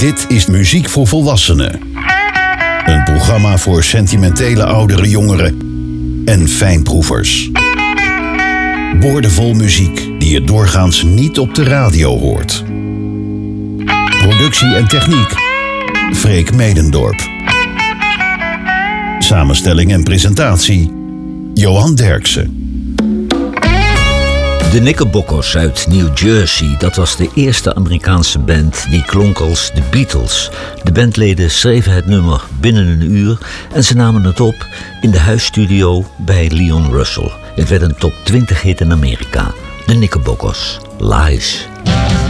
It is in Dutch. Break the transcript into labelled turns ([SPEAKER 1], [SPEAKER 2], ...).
[SPEAKER 1] Dit is Muziek voor Volwassenen. Een programma voor sentimentele oudere jongeren en fijnproevers. Boordevol muziek die je doorgaans niet op de radio hoort. Productie en techniek, Freek Medendorp. Samenstelling en presentatie, Johan Derksen.
[SPEAKER 2] De Knickerbockers uit New Jersey, dat was de eerste Amerikaanse band die klonk als de Beatles. De bandleden schreven het nummer binnen een uur en ze namen het op in de huisstudio bij Leon Russell. Het werd een top 20 hit in Amerika. De Knickerbockers, Lies.